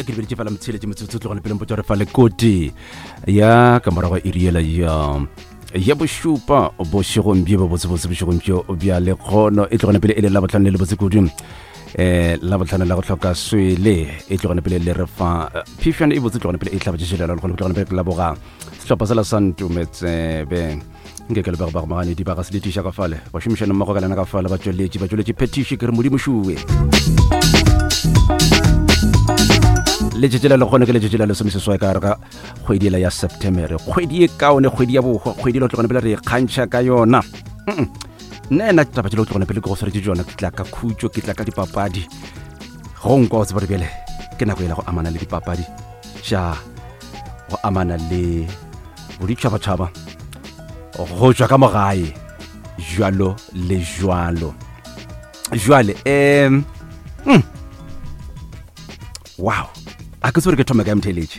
ke be di fala mtshele di metsotso tlogone pele mpotsa re fale koti ya kamarago iriela ya boshupa bo shigombye bo botsebotse bo shigombye bya le khono e tlogone pele e le la botlhane le botse kudu la botlhane la go tlhoka swele e tlogone pele le re fa phifyane e botse tlogone pele e tlhaba tshelela le go tlogone pele la boga setlhopha sa la santumetse be ngeke le ba ba magane di ba ga se ditisha ka fale ba shumishana mmogo ka lena ka fale ba tsweletse petition ke re modimo shuwe le tshela le gone ke le tshela le somise swa ka ga kgwedila ya September kgwedi e kaone kgwedi ya bo kgwedi lo tlogone pele re kgantsha ka yona nna taba tlo tlogone pele go sere dijona ke tla ka khutso ke tla ka dipapadi go nko se bele ke nako ela go amana le dipapadi ja go amana le boditšhaba tšhaba go tswa ka mogae jwalo le jwalo jwale wow a ke tsore ke thoma ka mtheletše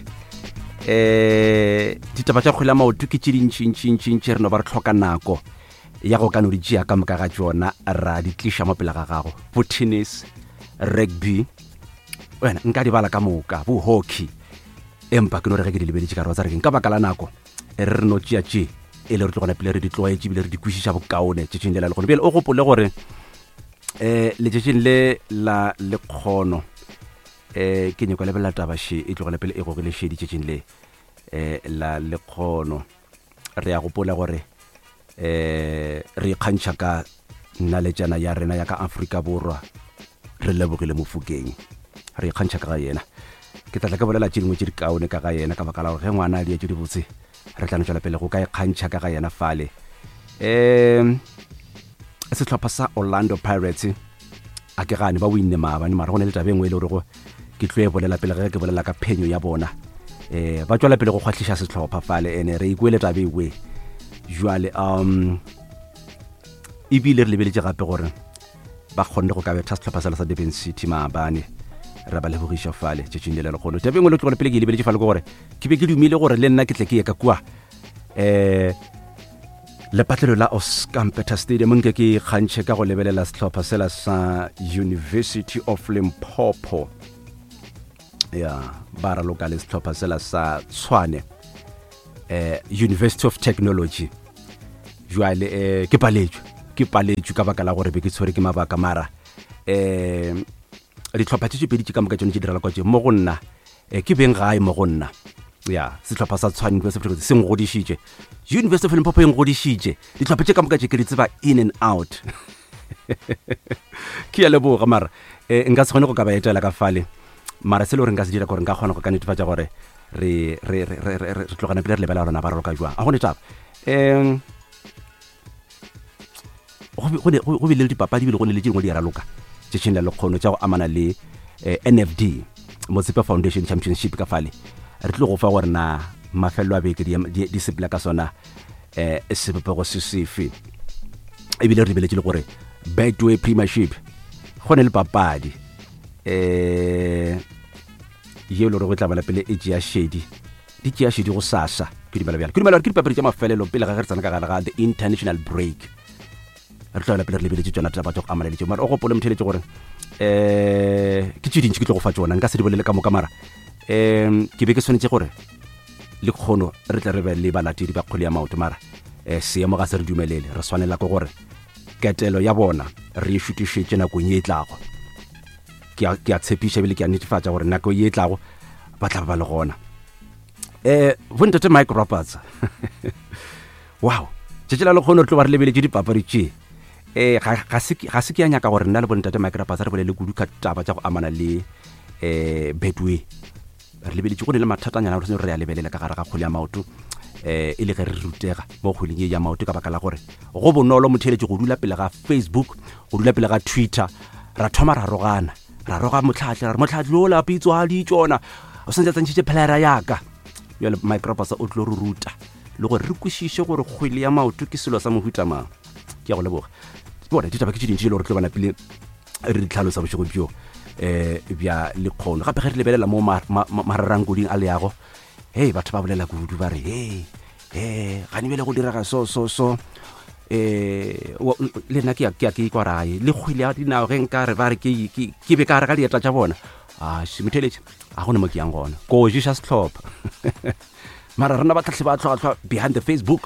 ditaba tša kgwele maoto ke tše dintšintšintšintši re no ba re tlhoka nako ya go ka no di tšea ka moka ga tšona ra di tliša mo pele ga gago bo tennis rugby wena nka di bala ka moka bo hockey empa ke no re ge ke di lebeditše ka re tsa re ke nka baka la nako re no tšea tše e le re tlogona pele re di tloetše bile re di kwešiša bokaone tšetšeng lela le kgono pele o gopole gore letšetšeng le la lekgono ke nyako lebelela tabaše e tlogela pele e gogile šedi tšetšeng le la lekgono re ya gopola gore re ikgantšha ka naletšana ya rena ya ka Afrika Borwa re lebogile Mofokeng re ikgantšha ka ga yena ke tlatla ke bolela tše dingwe tše dikaone ka ga yena ka baka la gore ge ngwana a di tše di botse re tla no tšwela pele go ka ikgantšha ka ga yena fale setlhopha sa Orlando Pirates a ke gane ba winne maabane mara go ne le tabe engwe e le gore go ke tlo e bolela pele ge ke bolela ka phenyo ya bona ba tswela pele go kgwatlhiša setlhopha fale ene re ikwele tabe ewe jwale ebile re lebeletše gape gore ba kgonne go ka betha setlhopha sa Durban City maabane ra ba lebogiša fale tšetšeng le le kgono tabe engwe le tlogole pele ke lebeletše fale ke gore ke be ke dumile gore le nna ke tle ke ye ka kua lepatlelo la Oscar Mpheta Stadium nke ke kgantšhe ka go lebelela setlhopha sela sa University of Limpopo ya ba raloka le setlhopha sela sa Tshwane University of Technology jwale ke paletšwe ka baka la gore be ke tshwere ke mabaka mara ditlhopha tše pedi tše ka moka tšone tše dirala kwa tše mo go nna ke beng gae mo go nna ya setlhopha sa Tshwane University se ngodišitše University of Limpopo e ngodišitše ditlhopha tše ka moka tše ke di tseba in and out ke ya leboga mara nka se kgone go ka ba etela ka fale mara se le gore nka se dira gore nka kgona go ka netefatša gore re tlogana pele re lebela rona ba raloka jwang a gone taba go bile le dipapadi bile go ne le tše dingwe di raloka tšetšeng la lekgono tša go amana le NFD Motsepe Foundation Championship ka fale re tlo go fa gore na mafelo a beke di sepela ka sona sebopego se sefe ebile re lebeletše le gore Betway Premiership go ne le papadi yeo le gore go tlabala pele e tšea šedi di tšea šedi go sasa ke dumela bjale ke dipapadi tša mafelelo pele ga ge re tsana ka gare ga the international break re tlabala pele re lebeletše tšona taba tša go amana le tšeo mara o gopole motheletše gore ke tše dintši ke tlo go fa tšona nka se di bolele ka moka mara ke be ke tshwanetse gore le kgono re tla re be le balatedi ba kgwele ya maoto mara seemo ga se re dumelele re swanela ke gore ketelo ya bona re e šutišetše nakong ye e tlago ke a tshepiša ebile ke a netefatša gore nako ye e tlago ba tla ba le gona bontate Mike Roberts wow tšetšela le kgono re tlo ba re lebeletše dipapadi tše ga se ke a nyaka gore nna le bontate Mike Roberts re bolele kudu ka taba tša go amana le Betway re lebeletše go ne le mathatanyana gore re a lebelela ka gare ga kgwele ya maoto e le ge re rutega mo kgweleng ye ya maoto ka baka la gore go bonolo motheletše go dula pele ga Facebook go dula pele ga Twitter ra thoma ra roga motlhatle ra motlhatle o la pitso a di tsona o sentse tsantšitše phelera yaka yole Mike Roberts o tlo re ruta le gore re kwešiše gore kgwele ya maoto ke selo sa mohuta mang ke ya go leboga bona ditaba ke tše dintši le gore tlo bana pele re di tlhalosa bošego bjo bja lekgono gape ge re lebelela mo mararangkoding a leago batho ba bolela kudu ba re ga ne bele go diraga so le nna ke ya ke kwa rae le kgwile ya dinao ge nka re ba re ke be ka re ka dieta tša bona semetheletše a gone mo ke yang gona ko jiša setlhopha mara rena ba tlhatlhe ba tlhogatlhwa behind the Facebook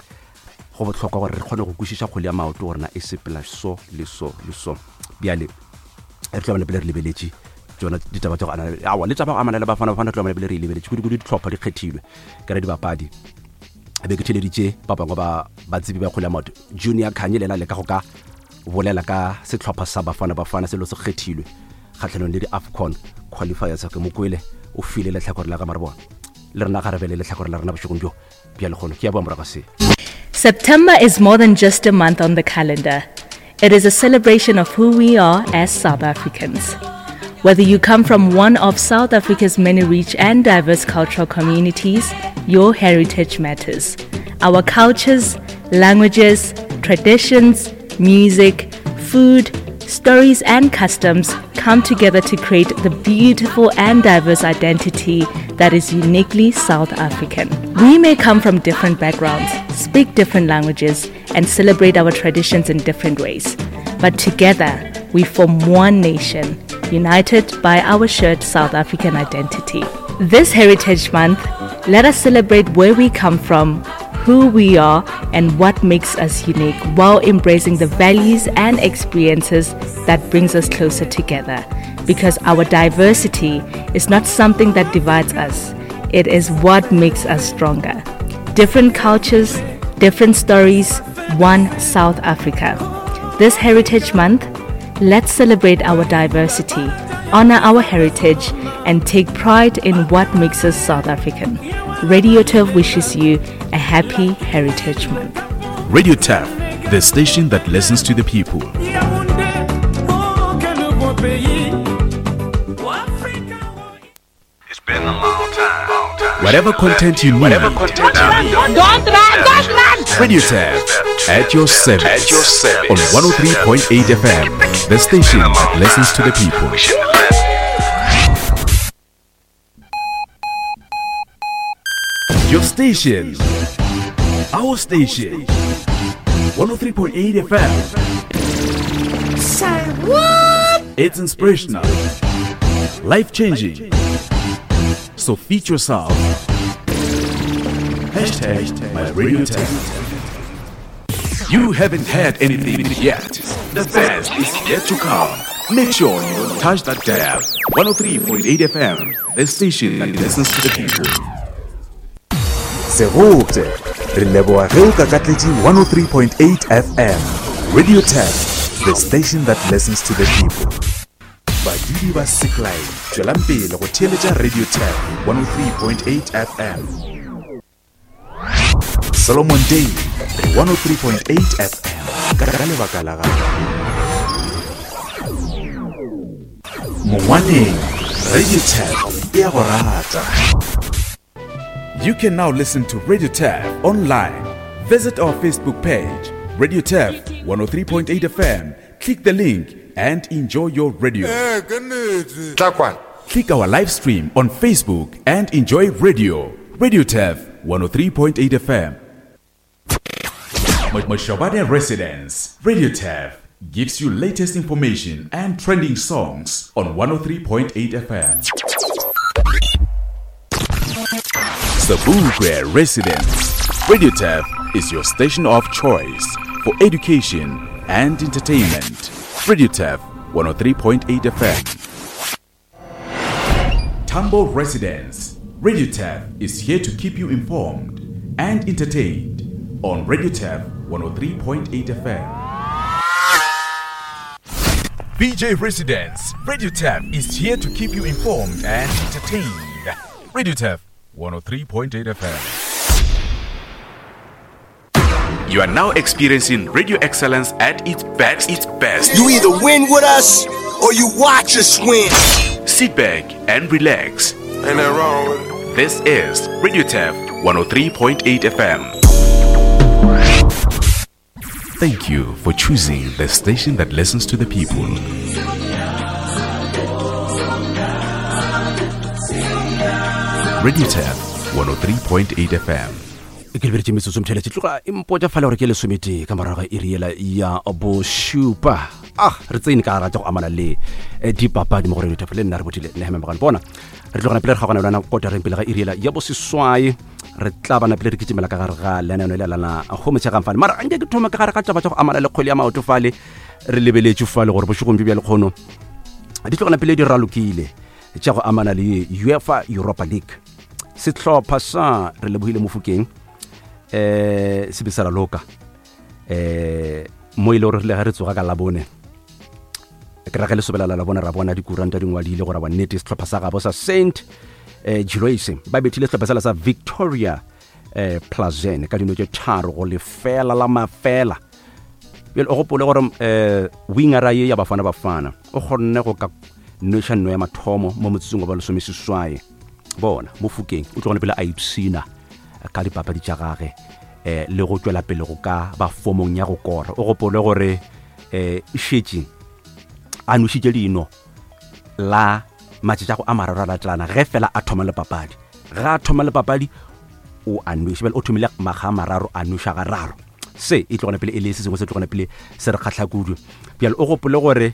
go botlhokwa gore re kgone go kwešiša kgwele ya maoto gorena e sepela so le so le so bjale re tlo bana pele re lebeletše tsona ditaba tsa le taba go amana le bafana tlo bana pele re lebeletše kudu ditlhopha di kgethilwe ka re dibapadi be ke theleditše ba bangwe ba tsebi ba kgwele ya maoto Junior Khanye le ena le ka go ka bolela ka setlhopha sa bafana se lo se kgethilwe kgatlhanong le di-AFCON qualifiers ke mokwele o file letlhakore la ka mare bona le rena ga re bele letlhakore la rena bošegong jo bjale gone ke ya boamora ka se. September is more than just a month on the calendar. It is a celebration of who we are as South Africans. Whether you come from one of South Africa's many rich and diverse cultural communities, your heritage matters. Our cultures, languages, traditions, music, food, stories and customs come together to create the beautiful and diverse identity that is uniquely South African. We may come from different backgrounds, speak different languages, and celebrate our traditions in different ways. But together, we form one nation, united by our shared South African identity. This Heritage Month, let us celebrate where we come from, who we are, and what makes us unique, while embracing the values and experiences that brings us closer together. Because our diversity is not something that divides us, it is what makes us stronger. Different cultures, different stories, one South Africa. This Heritage Month, let's celebrate our diversity, honor our heritage, and take pride in what makes us South African. Radio Turf wishes you a happy Heritage Month. Radio Turf, the station that listens to the people. It's been a long time. Whatever content you need, Don't run! Radio Turf at your service on 103.8 FM, the station that listens to the people. Your station, our station, 103.8 FM. Say what? It's inspirational, life-changing. So feature yourself. Hashtag my Radio Turf. You haven't had anything yet. The best is yet to come. Make sure you touch that dial. 103.8 FM, the station that listens to the people. Serote, re leboa ge o ka katletše 103.8 FM. Radio Turf, the station that listens to the people. Badudi ba Sickline, tšwelampele go theeletša Radio Turf 103.8 FM. Solomon Day, 103.8 FM. Ka lebaka la gago. Mongwaneng, Radio Turf e a go rata. You can now listen to Radio Turf online. Visit our Facebook page, Radio Turf 103.8 FM. Click the link and enjoy your radio. Click our live stream on Facebook and enjoy radio. Radio Turf 103.8 FM. Moshabane Residence. Radio Turf gives you latest information and trending songs on 103.8 FM. Sabukwe Residence. Radio Turf is your station of choice for education and entertainment. Radio Turf 103.8 FM. Tambo Residence. Radio Turf is here to keep you informed and entertained on Radio Turf 103.8 FM. VJ Residence. Radio Turf is here to keep you informed and entertained. Radio Turf 103.8 FM. You are now experiencing radio excellence at its best. You either win with us or you watch us win. Sit back and relax. Ain't that wrong with it? This is Radio Turf 103.8 FM. Thank you for choosing the station that listens to the people. Radio Turf 103.8 FM. ke lebere metsotso mtheletše tloga impotša fale gore ke lesomete ka morago ga iriela ya bošupa re tsene ka rata go amana le dipapadi mo gore ditafole nna re botile nehememagane bona re tlogana pele re kgagana lana kotareng pele ga iriela ya boseswai re tla bana pele re kitsimela ka gare ga lenano le lana go metšhegang fale mara anke ke thoma ka gare ga taba tša go amana le kgwele ya maoto fale re lebeletše fale gore bošegong bja lekgono di tlogana pele di ralokile tša go amana le UEFA Europa League setlhopha sa re lebogile mofokeng se be sa raloka mo ile gore le ga re tsoga ka labone ke ra ga le sobela la bona ra bona dikuranta dingwadile gore ba nnete setlhopha sa gabo sa Saint Gilloise ba betile setlhopha sa Victoria Plazen ka dino tše tharo go lefela la mafela bjale o gopole gore wingera ye ya bafana o kgonne go ka noša nno ya mathomo mo motsetsong wa ba lesomeseswae bona mofokeng o tlogone pele a ipsina ka dipapadi tša gage le go tšwela pele go ka ba fomong ya go kora o gopole gore šetše a nošitše dino la matšetša go a mararo a latelana ge fela a thoma le papadi ga a thoma le papadi o a noše bjale o thomile maga a mararo a noša gararo se e tlogone pele e le se sengwe se tlogone pele se re kgatlha kudu bjale o gopole gore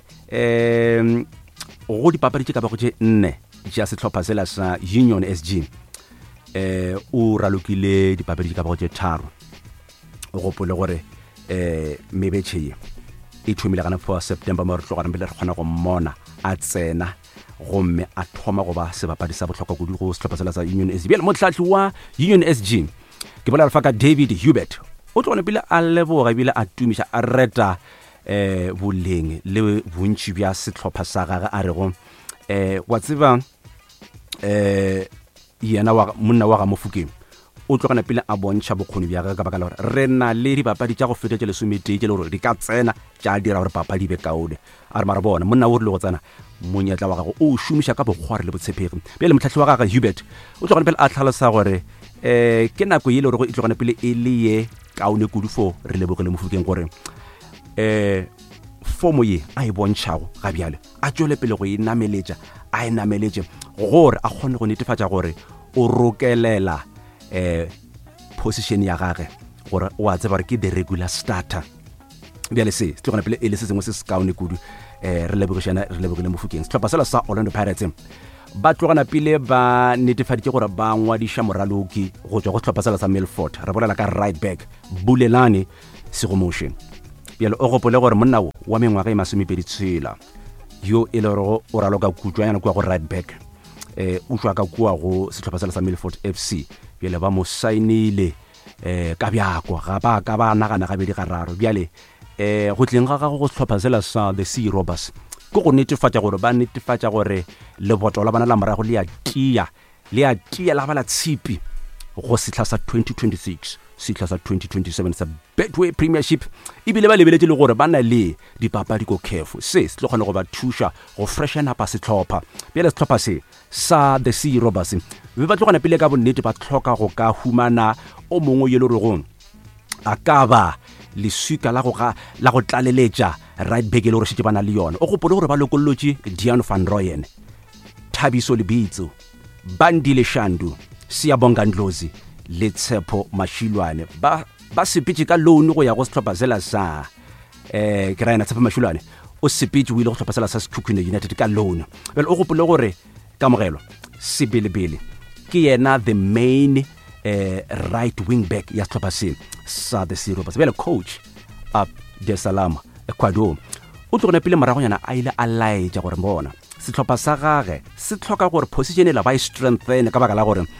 go dipapadi tše ka bago tše nne tša setlhopha sela sa Union SG o ralokile dipapadi tše ka bago tše tharo o gopole gore mebetšhe ye e thomile gana 4 September mo re tlogana pele re kgona go mmona a tsena gomme a thoma go ba sebapadi sa bohlokwa kudu go setlhopha sela sa Union SG bjale motlhatlhi wa Union SG ke bolela fa ka David Hubert o tlogone pele a leboga ebile a tumiša a reta boleng le bontši bja setlhopha sa gage a re go wa tseba yena monna wa ga Mofokeng o tlogana pele a bontšha bokgoni bja gage ka baka la gore re na le dipapadi tša go feta tše lesometee tše le gore di ka tsena tša dira gore papadi be kaone a re mara bona monna o rile go tsena monyetla wa gage o šomiša ka bokgware le botshepegi bjale motlhatlhi wa gage Hubert o tlogana pele a tlhalosa gore ke nako ye le gore e tlogana pele e le ye kaone kudu fo re lebogile Mofokeng gore fomo ye a e bontšhago ga bjale a tšwele pele go e nameletša a e nameletše gore a kgone go netefatša gore o rokelela position ya gage gore o a tseba gore ke the regular starter bjale se tlogana pele e le se sengwe se se kaone kudu re lebogile Mofokeng setlhopha sela sa Orlando Pirates ba tlogana pele ba netefaditše gore ba ngwadiša moraloki go tšwa go setlhopha sela sa Milford re bolela ka right back Bulelane Segomotion bjale o gopole gore monna wa mengwaga e masomepedi tshela yo e le gore o raloka kutswanyana kua go right back o tswa ka kua go setlhopha sela sa Milford FC bjale ba mo sainile ka bjako ga ba ka ba nagana ga bedi gararo bjale go tleng ga gago go setlhopha sela sa the Sea Robbers go go netefatša gore ba netefatša gore leboto la bana la morago le a tia la ba la tshipi go setla sa 2026 setla sa 2027 sa Betway Premiership ebile ba lebeletse le gore ba na le dipapadi ko careful se tlo kgona go ba thusha go freshen up setlhopha bjale setlhopha se sa the Sea Robbers be ba tlogana pele ka bonnete ba tlhoka go ka humana o mongwe ye le gore a ka ba leswika la go tlaleletša right back le gore šetse ba na le yona o gopole gore ba lokolotše Dion van Rooyen Thabiso Lebitso Bandile Shandu Siyabonga Ndlozi le Tshepo Mashilwane ba sepitše ka loan go ya go setlhopha sela sa ke raena Tshepo Mashilwane o sepitše o ile go setlhopha sela sa Sekhukhune United ka loan well o gopole gore kamogelo sebelebele ke yena the main right wing back ya setlhopha se sa the Sea Robbers well coach Abdesalam Ecuador o tlogone pele moragonyana a ile a laetša gore bona setlhopha sa gage se tlhoka gore position e la ba e strengthen ka baka la gore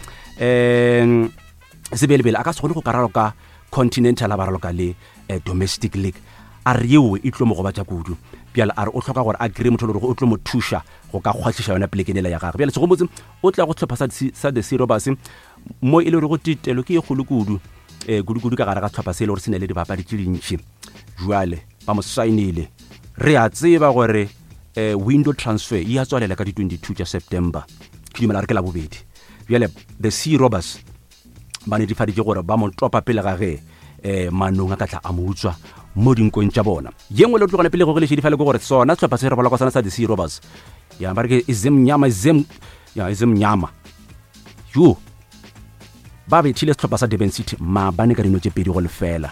sebelebele a ka se kgone go karalo ka continental a baralo ka le domestic league a re yeo e tlo mo go batša kudu bjale a re o tlhoka gore a kry motho le gore o tlo mo thuša go ka kgwahliša yona pelekenela ya gage bjale segomotse o tla go tlhopha sa the Sea Robbers mo e le gore go titelo ke e kgolo kudu ka gare ga setlhopha se e le gore se ne le dibapadi tše dintšhi jwale ba mo sainile re a tseba gore window transfer e a tswalela ka di 22 tša September ke dumela re ke la bobedi bjale the Sea Robbers ba netefaditše gore ba mo topa pele gage manong a ka tla a mo utswa mo dinkong tša bona ye nngwe le tlogana pele go gelešedi fale ke gore sona setlhopha se re bola kwa sana sa the Sea Robbers ya ba re ke izemnyama yo ba bethile setlhopha sa Durban City maabane ka dino tse 2-0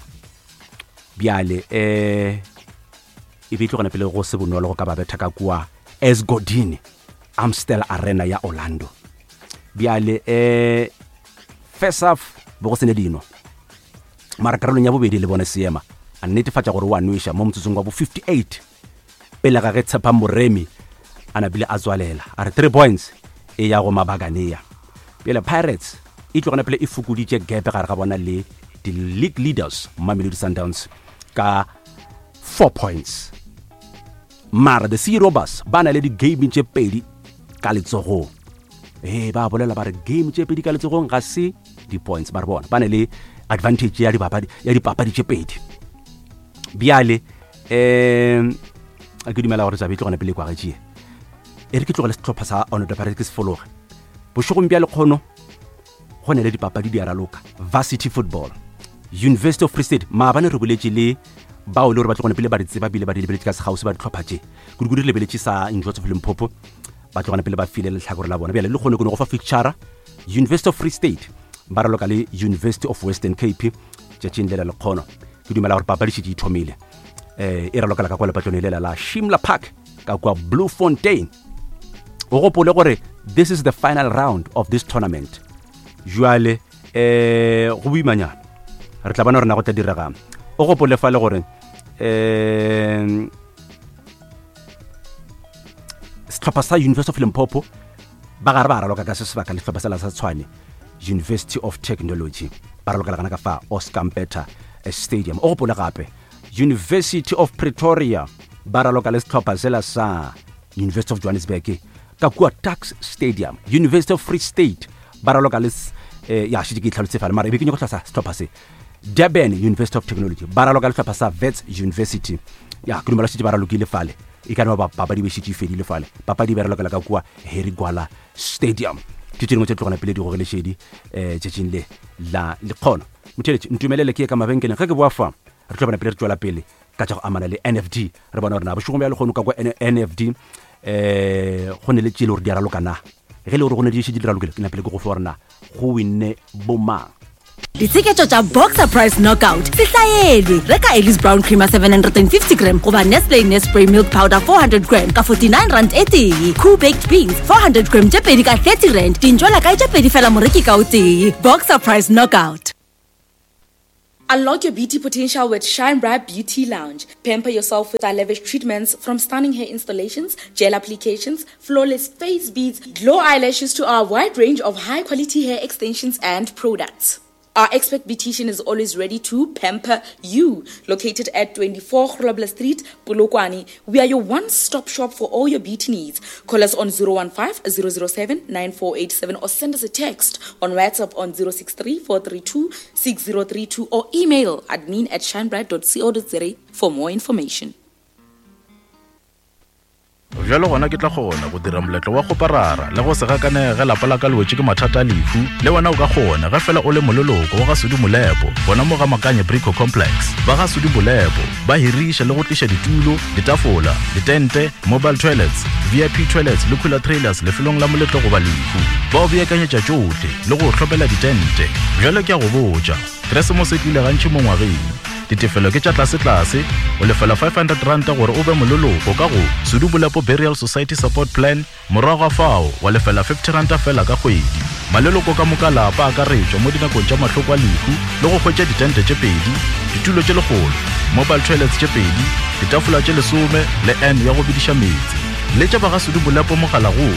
bjale e be tlogana pele go se bonolo go ka ba betha ka kwa Esgodini Amstel Arena ya Orlando bjale first half bo go sene dino mara karolong ya bobedi le bone seema a netefatsa gore wa nwisha mo motsotsong wa bo 58 pele ga ge tshepa moremi ana bile a tswalela a re 3 points e ya go Mabaganea pele Pirates e tlogana pele e fukuditse gap gare ga bona le the league leaders Mamelodi Sundowns ka 4 points mara the Sea Robbers ba na le di game tse pedi ka letsogo ba bolela ba re game tse pedi ka letsogong ga se di points ba re bona ba na le advantage ya dipapadi tse pedi bjale a ke dumela gore tsabe tlogana pele kwa gatie e re ke tlogele setlhopha sa Orlando Pirates ke se fologe bošogong bja lekgono go ne le dipapadi di araloka varsity football University of Free State maabane re boletse le bao le gore ba tlogone pele ba re tseba bile ba di lebeletse ka segausi ba ditlhopha tse kudu re lebeletse sa University of Limpopo ba tlogone pele ba file le tlhakore la bona bjale le kgone go fa fixture University of Free State ba raloka le University of Western Cape tšetšeng lela lekgono ke dumela gore papadi tše di ithomile e raloka la ka kwa lepatlone lela la Shimla Park ka kwa Bloemfontein o gopole gore this is the final round of this tournament jwale go boimanyana re tla bana re na go tla direga o gopole fa le gore setlhopha sa University of Limpopo ba gare ba raloka ka se sebaka le setlhopha sa Tshwane University of Technology ba raloka kana ka fa Oscar Mbetha Stadium o gopole gape University of Pretoria ba raloka le setlhopha sela sa University of Johannesburg ka kwa Tax Stadium University of Free State ba raloka le ya shiti ke tlhalotse fa mara e be ke go tlasa setlhopha se Durban University of Technology ba raloka le setlhopha sa Wits University ya ke dumela shiti ba ralokile fale e kana ba papadi be shiti fedile fale papadi ba raloka ka kwa Harry Gwala Stadium ke tsengwe tse tlogana pele di go le shedi tšetšeng le la lekgono motheletse ntumelele ke ka mabenkeleng ge ke boa fa re tlobana pele re tswela pele ka tša go amana le NFD re bona gore na bošogo bja lekgono ka kwa NFD go ne le tšele gore di aralokana ge le gore go ne di šedi di ralokile ke napele ke go fa gore na go winne bomang Ditseketso tša Boxer Price Knockout sehlaelwe reka Ellis Brown Creamer 750 gram goba Nestle Nespray Milk Powder 400 gram ka 49 rand e tee Cool Baked Beans 400 gram tše pedi ka 30 rand dintšwela ka tše pedi fela moreki ka o tee Boxer Price Knockout. Unlock your beauty potential with Shine Bright Beauty Lounge. Pamper yourself with our lavish treatments from stunning hair installations, gel applications, flawless face beads, glow eyelashes to our wide range of high-quality hair extensions and products. Our expert beautician is always ready to pamper you. Located at 24 Grobler Street, Polokwane, we are your one-stop shop for all your beauty needs. Call us on 015-007-9487 or send us a text on WhatsApp on 063-432-6032 or email admin@shinebright.co.za for more information. Jalo gona ke tla gona go dira moletlo wa go parara le go se gakanege lapa la ka lwetse ke mathata a lefu le wena o ka gona ga fela o le mololoko wa ga Sudi Molepo bona mo ga Makanye Brico Complex ba ga Sudi Molepo ba hirisha le go tlisha ditulo ditafola ditente mobile toilets VIP toilets le cooler trailers le felong la moletlo go ba lefu ba o beakanyetša tšohle le go tlhopela ditente jalo ke a go botša Christmas e tlile gantši mo ngwageng ditefelo ke tša tlase o lefela 500 ranta gore o be mololoko ka go Sudi Molepo Burial Society Support Plan morago fao wa lefela 50 ranta fela ka kgwedi maleloko ka moka lapa a ka retšwa mo dinakong tša mahloko a lefu le go hwetša ditente tše pedi ditulo tše legolo mobile toilets tše pedi ditafola tše 10 le N ya go bidiša metsi le tša ba ga Sudi Molepo mogala go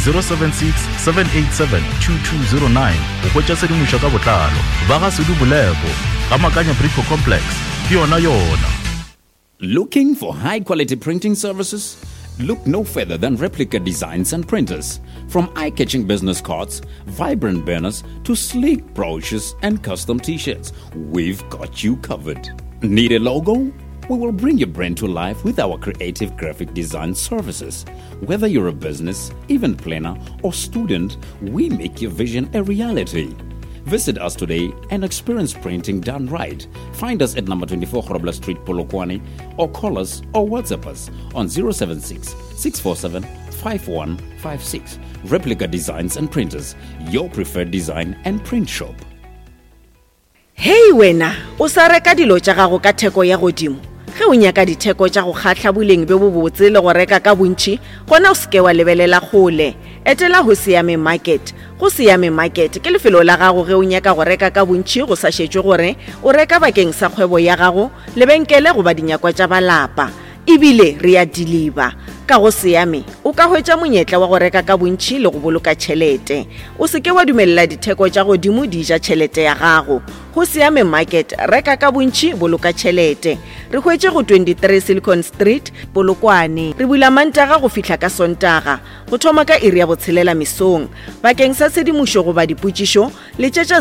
076-787-2209 go hwetša sedimoša ka botlalo ba ga Sudi Molepo ga Makanye Brico Complex yona. Looking for high-quality printing services? Look no further than Replica Designs and Printers. From eye-catching business cards, vibrant banners, to sleek brochures and custom t-shirts, we've got you covered. Need a logo? We will bring your brand to life with our creative graphic design services. Whether you're a business, event planner, or student, we make your vision a reality. Visit us today and experience printing done right. Find us at number 24 Grobler Street, Polokwane, or call us or WhatsApp us on 076-647-5 5156. Replica Designs and Printers, your preferred design and print shop. Hey wena, o sa reka dilo tša gago ka theko ya godimo. Ge o nyaka ditheko tša go kgatla boleng be bo botse le go reka ka bontši, gona o seke wa lebelela kgole. Etela Go Siame Market. Go Siame Market ke lefelo la gago ge o nyaka go reka ka bontši go sa šetšwe gore o reka bakeng sa kgwebo ya gago, lebenkele goba dinyakwa tša balapa. Ebile re a deliver. Ka Go Siame o ka hwetša monyetla wa go reka ka bontši le go boloka tšhelete. O seke wa dumelela ditheko tša godimo di ja tšhelete ya gago. Go Siame Market, reka ka bontši, boloka tšhelete. Re hwetše go 23 Silicon Street, Polokwane. Re bula Mantaga go fihla ka Sontaga, go thoma ka iri ya botshelela mesong. Bakeng sa tshedimošo goba dipotšišo, letšetša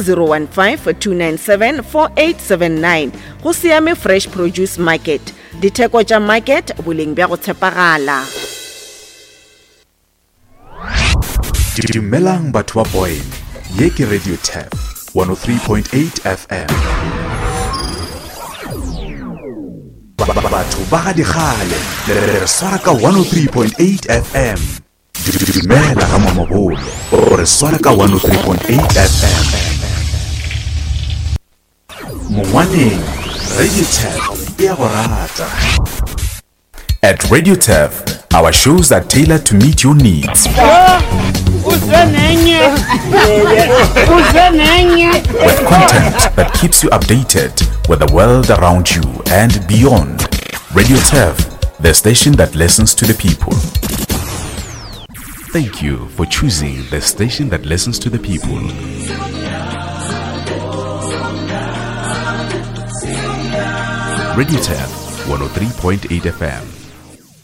015-297-4879. Go Siame Fresh Produce Market. Ditheko tša market, boleng bja go tshepagala. Dumelang batho ba Point, ye ke Radio Tap 103.8 FM. Batho ba ga digale le re swara ka 103.8 FM. Dumela ga mamabolo o re swara ka 103.8 FM. Mongwaneng Radio Tap e a go rata. At Radio Tap, our shows are tailored to meet your needs. With content that keeps you updated with the world around you and beyond. Radio TEF, the station that listens to the people. Thank you for choosing the station that listens to the people. Radio TEF 103.8 FM.